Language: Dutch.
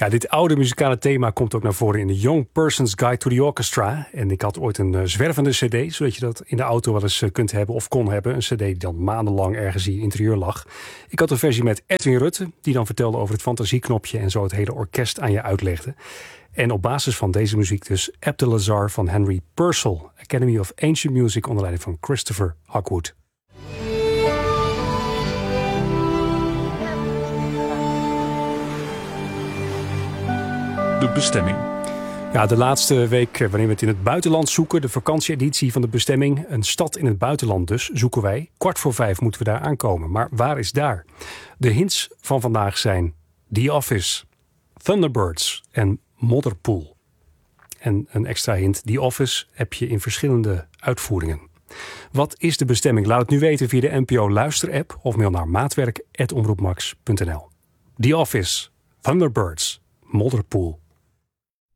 Ja, dit oude muzikale thema komt ook naar voren in de Young Person's Guide to the Orchestra. En ik had ooit een zwervende cd, zodat je dat in de auto wel eens kunt hebben of kon hebben. Een cd die dan maandenlang ergens in je interieur lag. Ik had een versie met Edwin Rutte, die dan vertelde over het fantasieknopje en zo het hele orkest aan je uitlegde. En op basis van deze muziek dus Abdelazar van Henry Purcell, Academy of Ancient Music onder leiding van Christopher Hogwood. De bestemming. Ja, de laatste week wanneer we het in het buitenland zoeken, de vakantieeditie van de bestemming, een stad in het buitenland dus, zoeken wij. 4:15 moeten we daar aankomen. Maar waar is daar? De hints van vandaag zijn The Office, Thunderbirds en Modderpool. En een extra hint, The Office heb je in verschillende uitvoeringen. Wat is de bestemming? Laat het nu weten via de NPO Luister-app of mail naar maatwerk@omroepmax.nl. The Office, Thunderbirds, Modderpool